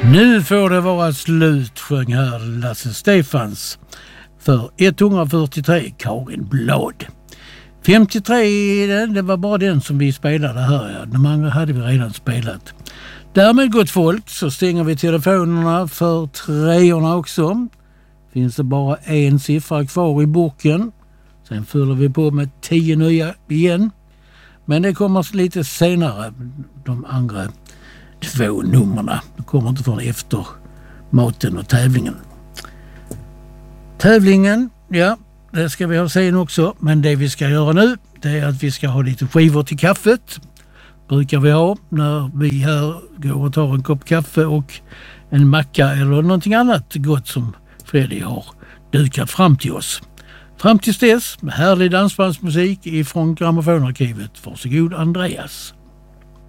Nu får det vara slut, sjöng här Lasse Stefans för 143 Karin Blad. 53, det var bara den som vi spelade här. Ja. De andra hade vi redan spelat. Därmed, gott folk, så stänger vi telefonerna för treorna också. Finns det bara en siffra kvar i boken. Sen fyller vi på med 10 nya igen. Men det kommer lite senare, de andra 2 nummerna. Det kommer inte förrän efter maten och tävlingen. Tävlingen, ja, det ska vi ha sen också. Men det vi ska göra nu, det är att vi ska ha lite skivor till kaffet. Brukar vi ha när vi här går och tar en kopp kaffe och en macka eller någonting annat gott som Freddy har dukat fram till oss. Fram tills dess, härlig dansbandsmusik ifrån Grammofonarkivet. Varsågod Andreas.